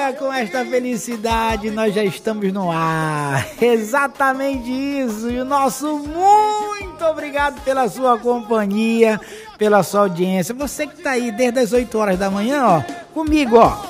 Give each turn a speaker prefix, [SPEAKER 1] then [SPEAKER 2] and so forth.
[SPEAKER 1] dia, com esta felicidade, nós já estamos no ar. Exatamente isso. E o nosso muito obrigado pela sua companhia, pela sua audiência. Você que está aí desde as 8 horas da manhã, ó, comigo, ó,